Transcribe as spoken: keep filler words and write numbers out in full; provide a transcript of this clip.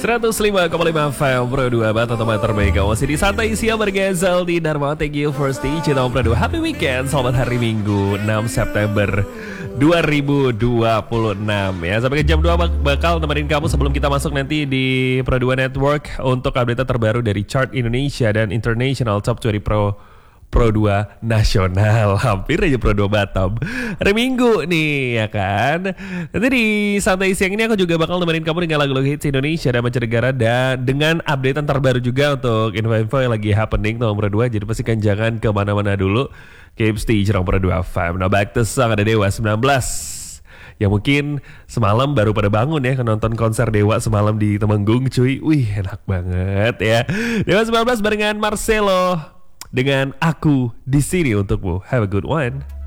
seratus lima koma lima F M Pro dua Bata teman terbaik. Masih di Santai Siang bergezel di Dharma. Thank you for stay Cinta Pro dua. Happy weekend. Selamat hari Minggu enam September dua ribu dua puluh enam ya. Sampai ke jam dua bak- bakal temenin kamu sebelum kita masuk nanti di Pro dua Network untuk update terbaru dari chart Indonesia dan International Top dua puluh Pro Pro dua Nasional. Hampir aja Pro dua Batam. Hari Minggu nih ya kan. Nanti di Santai Siang ini aku juga bakal nemenin kamu dengan lagu-lagu hits Indonesia dan mancanegara, dan dengan updatean terbaru juga untuk info-info yang lagi happening tentang Pro dua. Jadi pastikan jangan kemana-mana dulu. Keep stay Cerang Pro dua F M. Nah, back to song ada Dewa sembilan belas. Ya mungkin semalam baru pada bangun ya nonton konser Dewa semalam di Temenggung cuy. Wih enak banget ya. Dewa sembilan belas barengan Marcelo dengan Aku di Sini untukmu. Have a good one.